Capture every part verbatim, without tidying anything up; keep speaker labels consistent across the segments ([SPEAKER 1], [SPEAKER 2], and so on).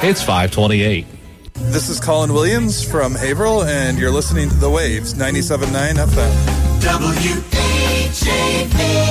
[SPEAKER 1] It's five twenty-eight.
[SPEAKER 2] This is Colin Williams from Haverhill, and you're listening to The Waves, ninety-seven point nine F M.
[SPEAKER 3] W H A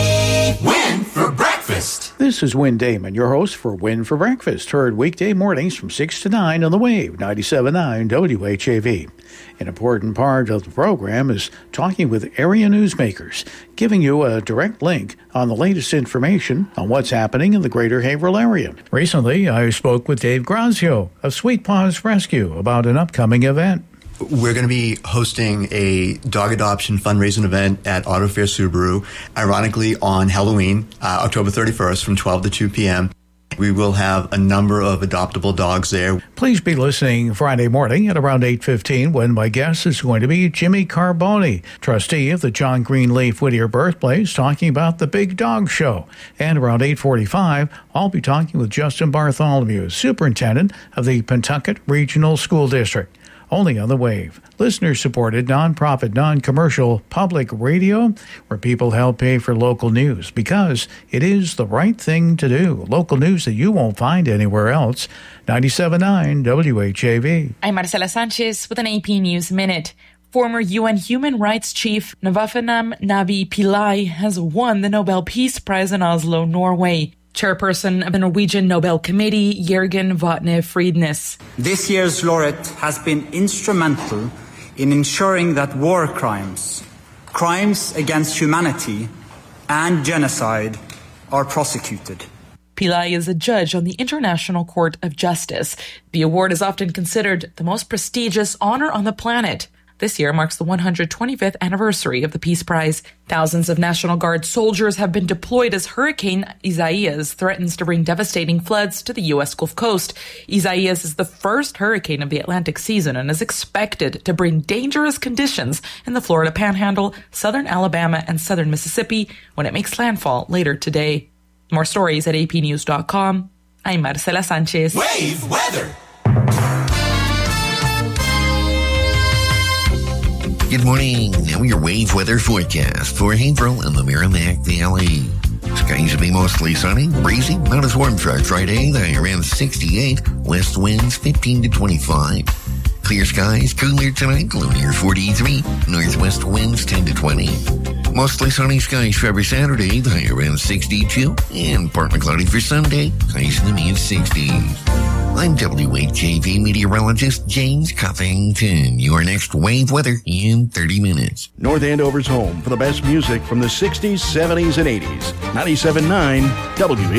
[SPEAKER 3] V. Win for breakfast.
[SPEAKER 4] This is Win Damon, your host for Win for Breakfast, heard weekday mornings from six to nine on The Wave, ninety-seven point nine W H A V. An important part of the program is talking with area newsmakers, giving you a direct link on the latest information on what's happening in the greater Haverhill area. Recently, I spoke with Dave Grazio of Sweet Paws Rescue about an upcoming event.
[SPEAKER 5] We're going to be hosting a dog adoption fundraising event at Auto Fair Subaru, ironically on Halloween, uh, October thirty-first from twelve to two p.m. We will have a number of adoptable dogs there.
[SPEAKER 4] Please be listening Friday morning at around eight fifteen when my guest is going to be Jimmy Carboni, trustee of the John Greenleaf Whittier Birthplace, talking about the Big Dog Show. And around eight forty-five, I'll be talking with Justin Bartholomew, superintendent of the Pentucket Regional School District. Only on The Wave, listener-supported, non-profit, non-commercial public radio where people help pay for local news because it is the right thing to do. Local news that you won't find anywhere else. ninety-seven point nine W H A V.
[SPEAKER 6] I'm Marcela Sanchez with an A P News Minute. Former U N Human Rights Chief Navafanam Navi Pillai has won the Nobel Peace Prize in Oslo, Norway. Chairperson of the Norwegian Nobel Committee, Jørgen Vatne Friednes.
[SPEAKER 7] This year's laureate has been instrumental in ensuring that war crimes, crimes against humanity, and genocide are prosecuted.
[SPEAKER 6] Pillai is a judge on the International Court of Justice. The award is often considered the most prestigious honor on the planet. This year marks the one hundred twenty-fifth anniversary of the Peace Prize. Thousands of National Guard soldiers have been deployed as Hurricane Isaias threatens to bring devastating floods to the U S Gulf Coast. Isaias is the first hurricane of the Atlantic season and is expected to bring dangerous conditions in the Florida Panhandle, southern Alabama, and southern Mississippi when it makes landfall later today. More stories at A P news dot com. I'm Marcela Sanchez.
[SPEAKER 3] Wave weather.
[SPEAKER 8] Good morning. Now your wave weather forecast for Haverhill and the Merrimack Valley. Skies will be mostly sunny, breezy, not as warm for Friday. The high around sixty-eight. West winds fifteen to twenty-five. Clear skies, cooler tonight, low near forty-three. Northwest winds ten to twenty. Mostly sunny skies for every Saturday. The high around sixty-two. And partly cloudy for Sunday. Highs in the mid sixties. I'm W H A V meteorologist James Covington. Your next wave weather in thirty minutes.
[SPEAKER 9] North Andover's home for the best music from the sixties, seventies, and eighties. ninety-seven point nine W H A V.